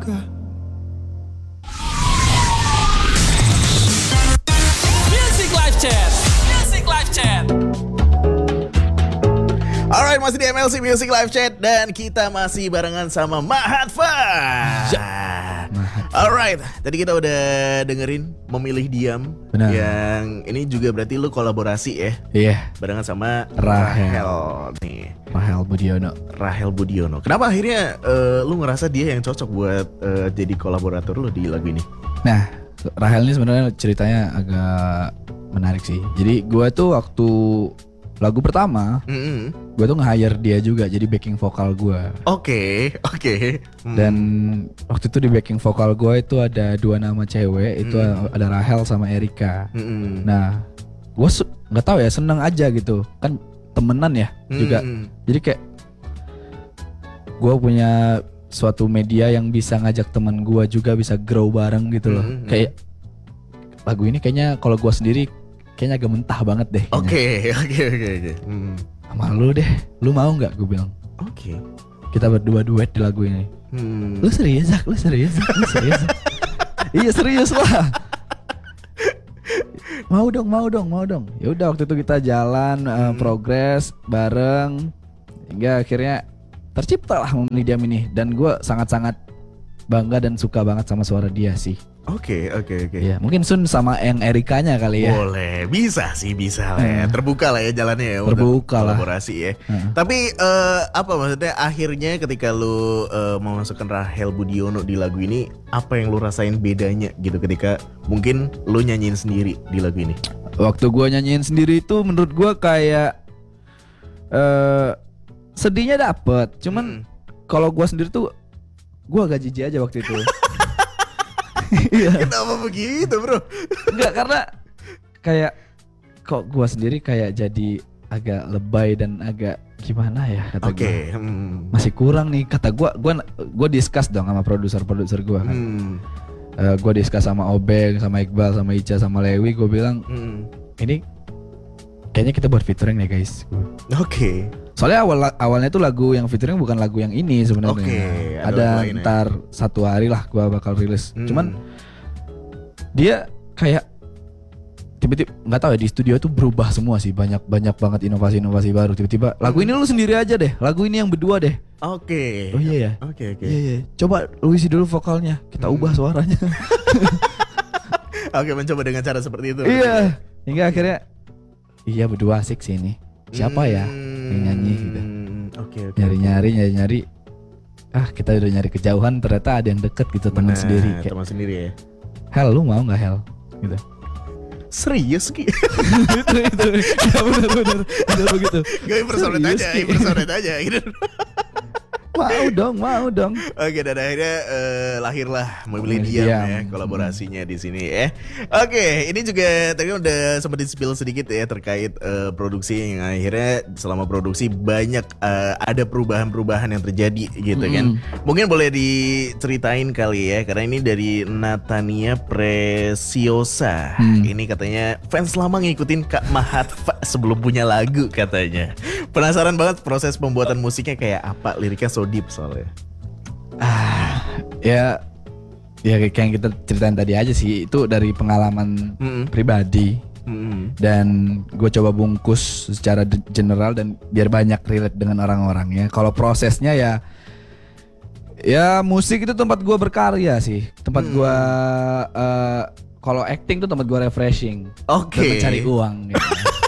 suka. Music Live Chat. Music Live Chat. Alright, masih di MLC Music Live Chat dan kita masih barengan sama Mahatfa. Alright, tadi kita udah dengerin Memilih Diam. Benar. Yang ini juga berarti lu kolaborasi ya? Iya, Barengan sama Rahel. nih. Rahel Budiono. Rahel Budiono. Kenapa akhirnya lu ngerasa dia yang cocok buat jadi kolaborator lu di lagu ini? Nah, Rahel ini sebenarnya ceritanya agak menarik sih. Jadi gue tuh waktu lagu pertama, gue tuh nge-hire dia juga jadi backing vokal gue. Oke. Dan waktu itu di backing vokal gue itu ada 2 nama cewek, itu ada Rahel sama Erika. Nah, gue nggak tahu ya, seneng aja gitu, kan temenan ya juga. Jadi kayak gue punya suatu media yang bisa ngajak teman gue juga bisa grow bareng gitu loh. Kayak lagu ini kayaknya kalau gue sendiri kayaknya agak mentah banget deh. Oke. Sama lu deh, lu mau nggak? Gue bilang. Oke. Kita berdua duet di lagu ini. Lu serius Zak? Lu serius Zak? Iya serius lah. Mau dong. Ya udah waktu itu kita jalan progres bareng hingga akhirnya terciptalah Memilih Diam ini. Dan gue sangat-sangat bangga dan suka banget sama suara dia sih. Oke. Ya, mungkin Sun sama yang Erikanya kali ya. Boleh, bisa lah ya. Terbuka lah ya jalannya ya. Terbuka untuk lah. kolaborasi ya. Tapi apa maksudnya akhirnya ketika lu memasukkan Rahel Budiono di lagu ini, apa yang lu rasain bedanya gitu ketika mungkin lu nyanyiin sendiri di lagu ini? Waktu gue nyanyiin sendiri itu menurut gue kayak sedihnya dapet. Cuman kalau gue sendiri tuh gue agak jijik aja waktu itu. Iya. Kenapa begitu bro? Enggak, karena kayak kok gue sendiri kayak jadi agak lebay dan agak gimana ya kata gue. Masih kurang nih kata gue discuss dong sama produser gue kan. Gue discuss sama Obeng, sama Iqbal, sama Ica, sama Lewi. Gue bilang ini kayaknya kita buat featuring nih guys. Oke. Soalnya awalnya tuh lagu yang featuring bukan lagu yang ini sebenarnya. Oke, ada lagu lain ya. ntar 1 hari lah gue bakal rilis. Cuman dia kayak tiba-tiba nggak tahu ya, di studio tuh berubah semua sih, banyak banget inovasi baru. Tiba-tiba lagu ini lu sendiri aja deh, lagu ini yang berdua deh. Oke. Oh iya ya. Oke. Iya. Coba lu isi dulu vokalnya, kita ubah suaranya. Oke, mencoba dengan cara seperti itu. Iya. Hingga akhirnya iya berdua asik sih ini. Siapa ya yang nyanyi gitu. Oke. Nyari. Kita udah nyari kejauhan, ternyata ada yang deket gitu, teman sendiri. Kayak, Teman sendiri ya. Hel, lu mau nggak Hel? Gitu. Serius Ki? itu. Ya benar begitu. Gak impersonate aja gitu. Mau dong. Oke, dan akhirnya lahirlah Memilih Memilih Diam Diam. ya, kolaborasinya di sini ya. Oke, ini juga tadi udah sempat di-spill sedikit ya terkait produksi yang akhirnya selama produksi banyak ada perubahan-perubahan yang terjadi gitu kan. Mungkin boleh diceritain kali ya, karena ini dari Natania Preciosa. Ini katanya fans lama ngikutin Kak Mahatfa sebelum punya lagu katanya. Penasaran banget proses pembuatan musiknya kayak apa, liriknya so deep soalnya. Ya kayak yang kita ceritain tadi aja sih, itu dari pengalaman pribadi. Dan gue coba bungkus secara general dan biar banyak relate dengan orang-orangnya. Kalau prosesnya ya musik itu tempat gue berkarya sih, tempat gue kalau acting tuh tempat gue refreshing. Oke. Dan mencari uang gitu.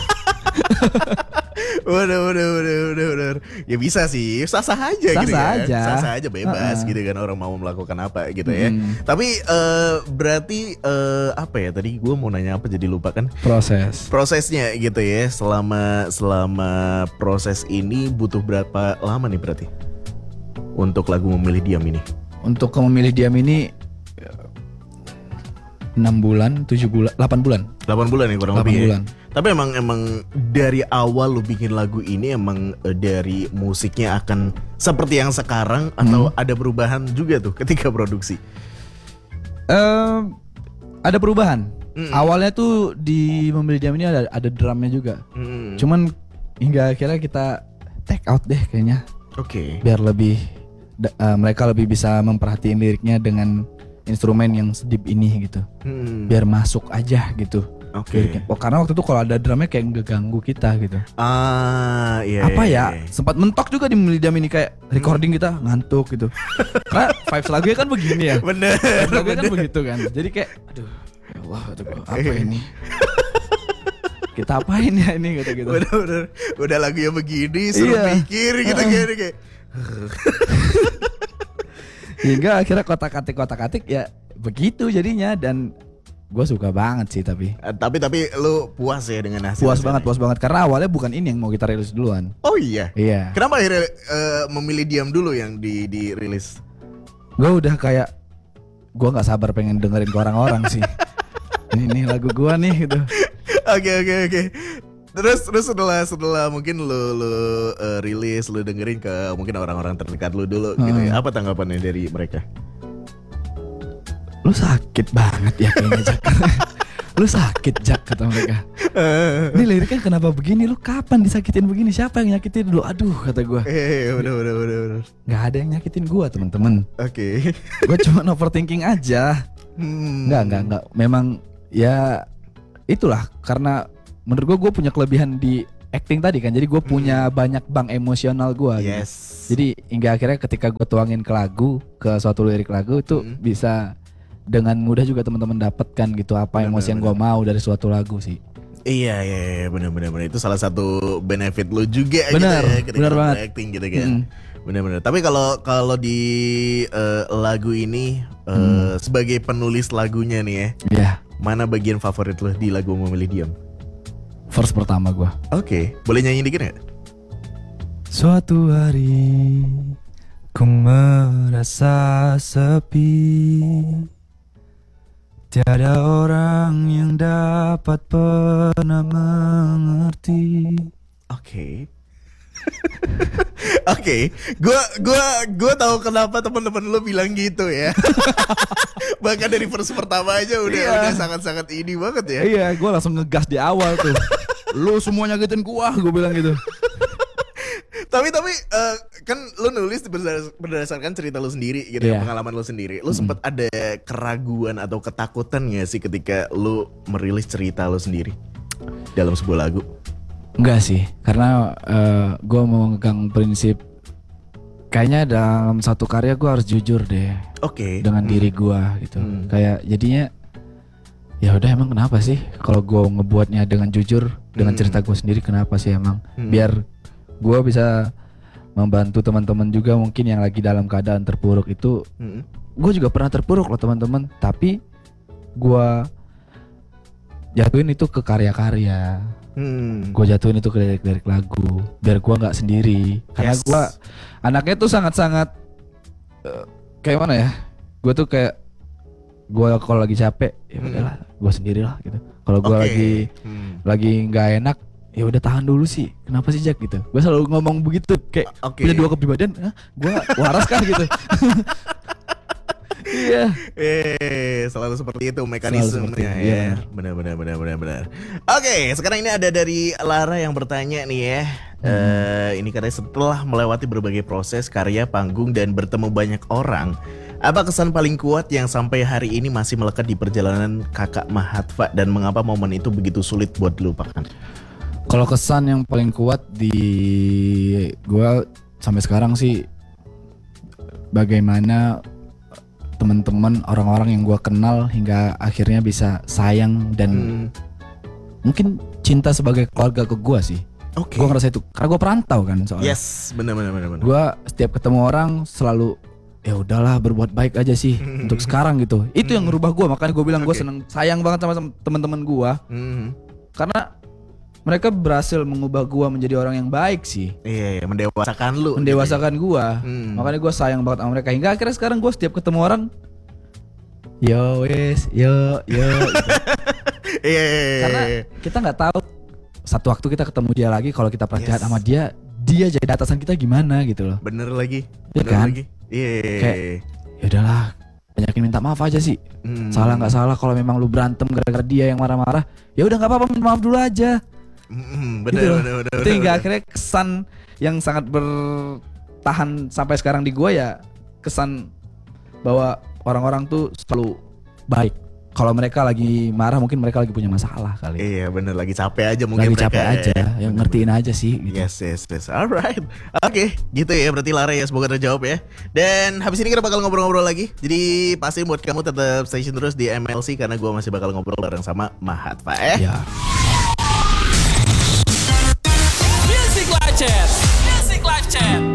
Waduh. Ya bisa sih, sah-sah aja gitu kan. Sah-sah aja bebas gitu kan, orang mau melakukan apa gitu ya. Tapi berarti apa ya, tadi gue mau nanya apa jadi lupa kan. Prosesnya gitu ya, selama proses ini butuh berapa lama nih berarti untuk lagu Memilih Diam ini? Untuk Memilih Diam ini 6 bulan, 7 bulan, 8 bulan. 8 bulan ya kurang 8 lebih bulan. Ya. Tapi emang dari awal lu bikin lagu ini emang dari musiknya akan seperti yang sekarang atau ada perubahan juga tuh ketika produksi? Ada perubahan. Awalnya tuh di Memilih Diam ini ada drumnya juga. Cuman hingga akhirnya kita take out deh kayaknya. Oke. Biar lebih mereka lebih bisa memperhatiin liriknya dengan instrumen yang sedip ini gitu. Biar masuk aja gitu. Oke. Karena waktu itu kalau ada drumnya kayak ngeganggu kita gitu. Iya. Apa ya? Sempat mentok juga di Milidiam ini kayak recording kita ngantuk gitu. Karena vibes lagunya kan begini ya. Bener. Lagunya kan begitu kan. Jadi kayak aduh, ya Allah kata gua, apa ini? Kita apain ya ini gitu. Udah lagunya begini, suruh mikir gitu kayak. Hingga akhirnya kotak-atik ya begitu jadinya, dan gue suka banget sih tapi lu puas ya dengan hasil? Puas banget karena awalnya bukan ini yang mau kita rilis duluan. Oh iya. Kenapa akhirnya memilih Diam dulu yang dirilis? Gue udah kayak gue nggak sabar pengen dengerin ke orang-orang sih. Ini lagu gue nih gitu. Oke. Terus setelah mungkin lu rilis, lu dengerin ke mungkin orang-orang terdekat lu dulu gitu ya. Apa tanggapannya dari mereka? Lu sakit banget ya kayaknya, Jak. Lu sakit, Jak, kata mereka. Ini liriknya kenapa begini? Lu kapan disakitin begini? Siapa yang nyakitin lu? Aduh, kata gue. Udah. Gak ada yang nyakitin gue, teman-teman. Oke. Gue cuma overthinking aja. Enggak. Memang ya itulah, karena menurut gue punya kelebihan di acting tadi kan. Jadi gue punya banyak bank emosional gue. Yes. Gitu. Jadi hingga akhirnya ketika gue tuangin ke lagu, ke suatu lirik lagu itu bisa dengan mudah juga teman-teman dapatkan gitu apa emosi yang gue mau dari suatu lagu sih. Iya benar itu salah satu benefit lu juga bener, gitu ya ketika bener banget acting gitu kan. Benar. Tapi kalau di lagu ini sebagai penulis lagunya nih ya. Iya. Mana bagian favorit lu di lagu Memilih Diam? Verse pertama gue. Oke. Boleh nyanyi dikit gak? Suatu hari ku merasa sepi, tiada orang yang dapat pernah mengerti. Oke. Gue tahu kenapa teman-teman lu bilang gitu ya. Bahkan dari verse pertama aja udah sangat-sangat ini banget ya. Iya, gue langsung ngegas di awal tuh. Lu semua nyakitin gue bilang gitu. Tapi kan lu nulis berdasarkan cerita lu sendiri gitu, pengalaman lu sendiri. Lu sempat ada keraguan atau ketakutan gak sih ketika lu merilis cerita lu sendiri dalam sebuah lagu? Enggak sih, karena gue mau megang prinsip kayaknya dalam satu karya gue harus jujur deh. Oke. Dengan diri gue gitu. Kayak jadinya ya udah, emang kenapa sih kalau gue ngebuatnya dengan jujur dengan cerita gue sendiri, kenapa sih emang biar gue bisa membantu teman-teman juga mungkin yang lagi dalam keadaan terpuruk itu. Gue juga pernah terpuruk loh teman-teman, tapi gue jatuhin itu ke karya-karya. Gue jatuhin itu ke lirik-lirik lagu biar gue nggak sendiri. Karena gue anaknya tuh sangat-sangat kayak mana ya? Gue tuh kayak gue kalau lagi capek ya udahlah gue sendirilah gitu. Kalau gue lagi nggak enak ya udah tahan dulu sih. Kenapa sih, Jak, gitu? Gue selalu ngomong begitu kayak punya dua kepribadian. Gue waras kan gitu. Iya. Selalu seperti itu mekanismenya ya. Benar. Oke, sekarang ini ada dari Lara yang bertanya nih ya. Ini katanya setelah melewati berbagai proses karya panggung dan bertemu banyak orang, apa kesan paling kuat yang sampai hari ini masih melekat di perjalanan Kakak Mahatfa, dan mengapa momen itu begitu sulit buat dilupakan? Kalau kesan yang paling kuat di gue sampai sekarang sih bagaimana teman-teman, orang-orang yang gue kenal hingga akhirnya bisa sayang dan mungkin cinta sebagai keluarga ke gue sih. Gue ngerasa itu karena gue perantau kan soalnya. Yes, benar. Gue setiap ketemu orang selalu ya udahlah berbuat baik aja sih untuk sekarang gitu. Itu yang ngerubah gue, makanya gue bilang gue seneng, sayang banget sama teman-teman gue karena mereka berhasil mengubah gue menjadi orang yang baik sih. Iya, mendewasakan gue. Makanya gue sayang banget sama mereka. Hingga akhirnya sekarang gue setiap ketemu orang, yo gitu. Karena kita nggak tahu satu waktu kita ketemu dia lagi, kalau kita perhatian sama dia jadi atasan kita gimana gitu loh. Bener lagi. Kayak ya udahlah, banyakin minta maaf aja sih. Salah nggak salah, kalau memang lu berantem gara-gara dia yang marah-marah, ya udah nggak apa-apa, minta maaf dulu aja. Bener. Itu hingga akhirnya kesan yang sangat bertahan sampai sekarang di gue ya kesan bahwa orang-orang tuh selalu baik. Kalau mereka lagi marah mungkin mereka lagi punya masalah kali. Iya bener, lagi capek aja mungkin lagi mereka. capek aja, yang ngertiin aja sih gitu. Yes. Alright. Oke, gitu ya berarti Lara ya, semoga terjawab ya. Dan habis ini kita bakal ngobrol-ngobrol lagi. Jadi pasti buat kamu tetap stay tune terus di MLC karena gue masih bakal ngobrol bareng sama Mahat Pak Ya. Music Live Chat. Music Live Chat.